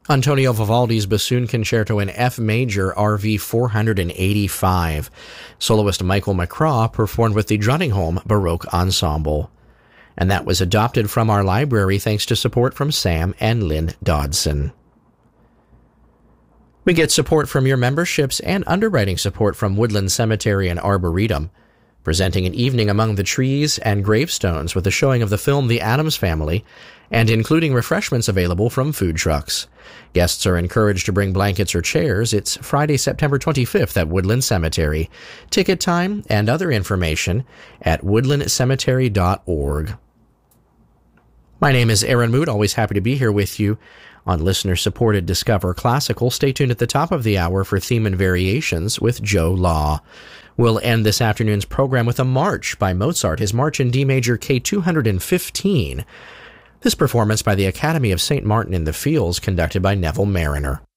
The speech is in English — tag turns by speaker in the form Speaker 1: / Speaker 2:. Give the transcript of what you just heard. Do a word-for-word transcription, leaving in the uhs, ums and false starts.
Speaker 1: Antonio Vivaldi's Bassoon Concerto in F Major, R V four eighty-five. Soloist Michael McCraw performed with the Drunningholm Baroque Ensemble. And that was adopted from our library thanks to support from Sam and Lynn Dodson. We get support from your memberships and underwriting support from Woodland Cemetery and Arboretum, presenting an evening among the trees and gravestones with a showing of the film The Addams Family, and including refreshments available from food trucks. Guests are encouraged to bring blankets or chairs. It's Friday, September twenty-fifth at Woodland Cemetery. Ticket time and other information at woodland cemetery dot org. My name is Aaron Mood, always happy to be here with you on listener-supported Discover Classical. Stay tuned at the top of the hour for Theme and Variations with Joe Law. We'll end this afternoon's program with a march by Mozart, his March in D Major K two fifteen. This performance by the Academy of Saint Martin in the Fields, conducted by Neville Mariner.